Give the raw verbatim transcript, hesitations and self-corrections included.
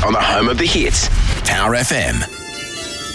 on the home of the hits, Power F M.